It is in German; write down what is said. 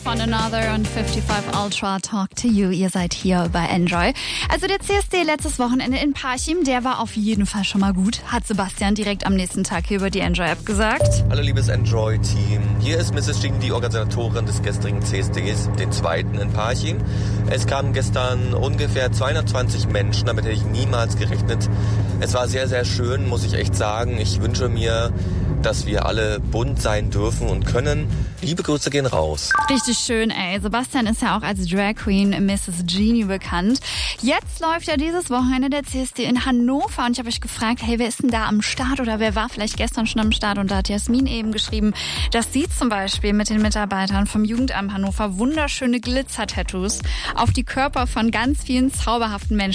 Von Another und 55 Ultra Talk to You. Ihr seid hier bei Enjoy. Also der CSD letztes Wochenende in Parchim, der war auf jeden Fall schon mal gut, hat Sebastian direkt am nächsten Tag hier über die Enjoy-App gesagt. Hallo liebes Enjoy-Team. Hier ist Mrs. Jing, die Organisatorin des gestrigen CSDs, den zweiten in Parchim. Es kamen gestern ungefähr 220 Menschen, damit hätte ich niemals gerechnet. Es war sehr, sehr schön, muss ich echt sagen. Ich wünsche mir, dass wir alle bunt sein dürfen und können. Liebe Grüße gehen raus. Richtig schön, ey. Sebastian ist ja auch als Drag Queen Mrs. Genie bekannt. Jetzt läuft ja dieses Wochenende der CSD in Hannover und ich habe euch gefragt, hey, wer ist denn da am Start oder wer war vielleicht gestern schon am Start? Und da hat Jasmin eben geschrieben, dass sie zum Beispiel mit den Mitarbeitern vom Jugendamt Hannover wunderschöne Glitzer-Tattoos auf die Körper von ganz vielen zauberhaften Menschen